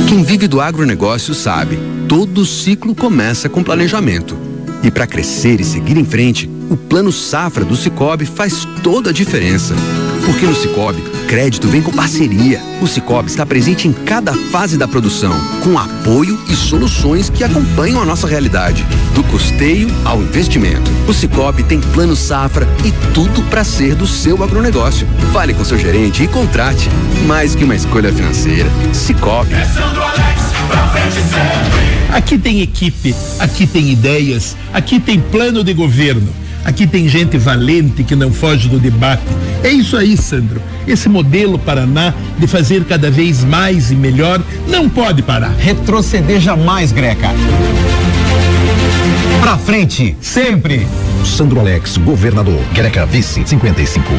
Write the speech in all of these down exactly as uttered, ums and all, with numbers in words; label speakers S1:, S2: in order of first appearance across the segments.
S1: Quem vive do agronegócio sabe, todo ciclo começa com planejamento. E para crescer e seguir em frente, o Plano Safra do Sicoob faz toda a diferença. Porque no Sicoob, crédito vem com parceria. O Sicoob está presente em cada fase da produção, com apoio e soluções que acompanham a nossa realidade, do custeio ao investimento. O Sicoob tem Plano Safra e tudo para ser do seu agronegócio. Fale com seu gerente e contrate. Mais que uma escolha financeira, Sicoob.
S2: É Sandro Alex, pra frente sempre.
S3: Aqui tem equipe, aqui tem ideias, aqui tem plano de governo, aqui tem gente valente que não foge do debate. É isso aí, Sandro. Esse modelo Paraná de fazer cada vez mais e melhor não pode parar.
S4: Retroceder jamais, Greca. Pra frente, sempre.
S5: Sandro Alex, governador. Greca, vice, cinquenta e cinco.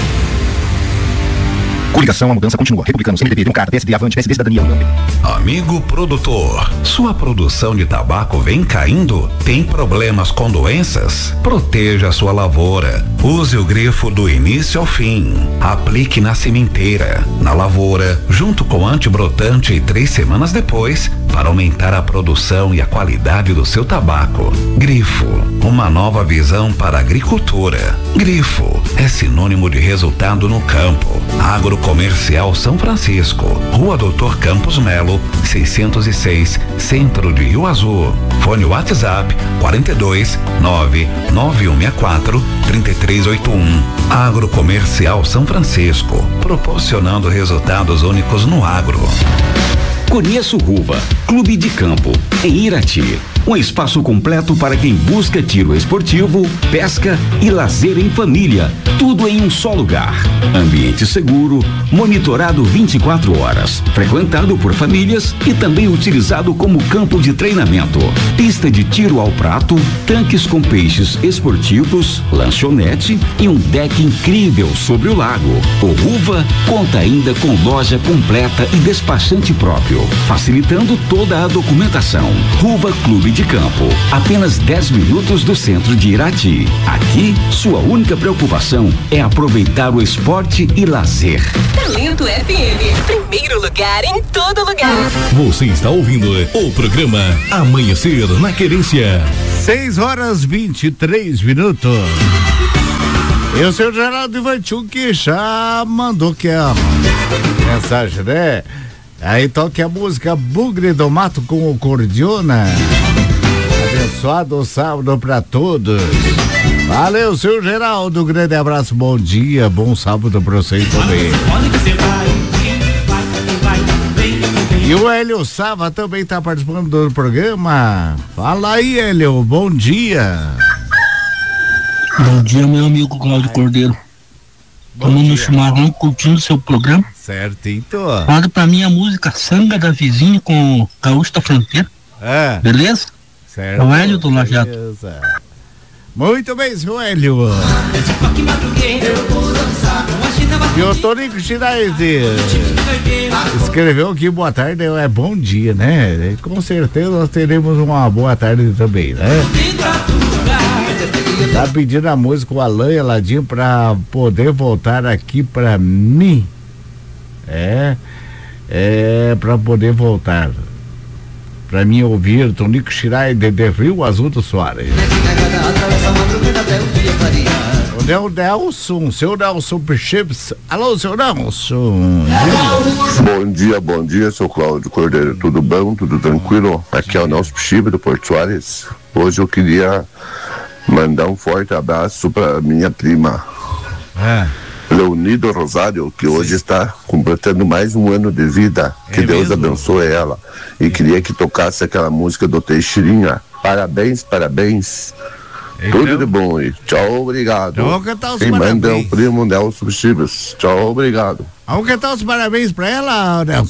S5: Coligação, a mudança continua. Republicano, C N D P, Democrata, P S D, Avante, P S D, Cidadania, União.
S6: Amigo produtor, sua produção de tabaco vem caindo? Tem problemas com doenças? Proteja a sua lavoura. Use o grifo do início ao fim. Aplique na sementeira, na lavoura, junto com antibrotante e três semanas depois, para aumentar a produção e a qualidade do seu tabaco. Grifo, uma nova visão para a agricultura. Grifo é sinônimo de resultado no campo. Agrocomercial São Francisco, Rua Doutor Campos Melo, seiscentos e seis, Centro de Rio Azul. Fone WhatsApp quarenta e dois, nove nove um seis quatro, três três oito um. Agrocomercial São Francisco, proporcionando resultados únicos no agro.
S7: Conheça o Ruva, Clube de Campo, em Irati. Um espaço completo para quem busca tiro esportivo, pesca e lazer em família. Tudo em um só lugar. Ambiente seguro, monitorado vinte e quatro horas, frequentado por famílias e também utilizado como campo de treinamento. Pista de tiro ao prato, tanques com peixes esportivos, lanchonete e um deck incrível sobre o lago. O Ruva conta ainda com loja completa e despachante próprio, facilitando toda a documentação. Ruva Clube de Campo, apenas dez minutos do centro de Irati. Aqui, sua única preocupação é aproveitar o esporte e lazer.
S8: Talento F M, primeiro lugar em todo lugar.
S9: Você está ouvindo o programa Amanhecer na Querência.
S10: seis horas vinte e três minutos. E o seu Geraldo Ivanchuk já mandou que a mensagem, né? Aí toca a música Bugre do Mato com o Cordiona. Abençoado sábado pra todos. Valeu, seu Geraldo. Grande abraço, bom dia, bom sábado pra vocês também. E o Hélio Sava também tá participando do programa. Fala aí, Hélio, bom dia.
S11: Bom dia, meu amigo Cláudio Cordeiro. Estamos no chimarrão curtindo seu programa.
S10: Certinho.
S11: Manda pra mim a música Sanga da Vizinha com Gaúcho da Fronteira. É. Beleza?
S10: Certo.
S11: É o Hélio do Lajeado.
S10: Muito bem, seu Hélio. E o Tonico Chiraide escreveu aqui, boa tarde, é bom dia, né? Com certeza nós teremos uma boa tarde também, né? Tá pedindo a música o Alain e Aladinho pra poder voltar aqui pra mim. É, é pra poder voltar. Pra mim ouvir Tonico Chiraide de Rio Azul do Soares. O Del Nelson, seu Nelson Chips. Alô, seu Nelson.
S12: Bom dia, bom dia, seu Cláudio Cordeiro. Tudo bom? Tudo tranquilo? Aqui é o Nelson Chips do Porto Soares. Hoje eu queria mandar um forte abraço pra minha prima. É. Leonido Rosário, que hoje está completando mais um ano de vida. Que é Deus mesmo? Abençoe ela. E é. Queria que tocasse aquela música do Teixeirinha. Parabéns, parabéns. Então, tudo de bom aí. Tchau, obrigado.
S10: Vamos cantar os
S12: Quem
S10: parabéns.
S12: manda é o primo Nelson Chibas. Tchau, obrigado.
S10: Vamos cantar os parabéns pra ela, Nelson?